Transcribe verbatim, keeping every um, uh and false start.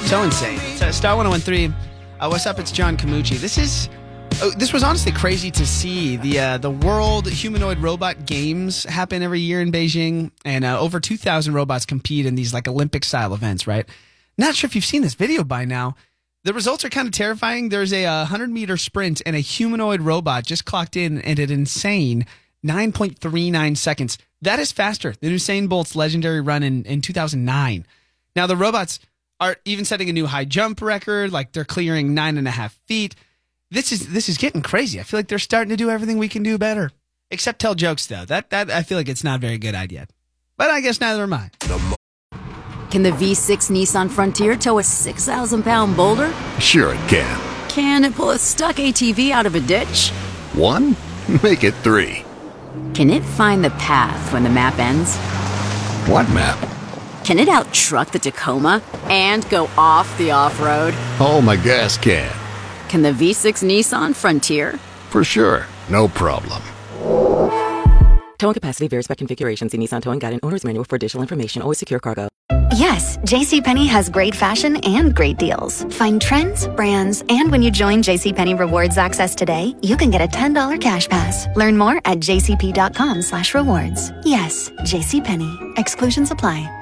So insane. It's uh, Star one oh one three. Uh, what's up? It's John Camucci. This is... Oh, this was honestly crazy to see. The uh, the World Humanoid Robot Games happen every year in Beijing, and uh, over two thousand robots compete in these like Olympic-style events, right? Not sure if you've seen this video by now. The results are kind of terrifying. There's a uh, one hundred meter sprint, and a humanoid robot just clocked in at an insane nine point three nine seconds. That is faster than Usain Bolt's legendary run in, in two thousand nine. Now, the robots are even setting a new high jump record, like they're clearing nine and a half feet. This is this is getting crazy. I feel like they're starting to do everything we can do better. Except tell jokes, though. That that I feel like it's not a very good idea. But I guess neither am I. Can the V six Nissan Frontier tow a six thousand pound boulder? Sure it can. Can it pull a stuck A T V out of a ditch? One? Make it three. Can it find the path when the map ends? What map? Can it out-truck the Tacoma and go off the off-road? Oh, my gas can. Can the V six Nissan Frontier? For sure. No problem. Towing capacity varies by configuration. See Nissan Towing Guide and Owner's Manual for additional information. Always secure cargo. Yes, JCPenney has great fashion and great deals. Find trends, brands, and when you join JCPenney Rewards Access today, you can get a ten dollars cash pass. Learn more at jcp.com slash rewards. Yes, JCPenney. Exclusions apply.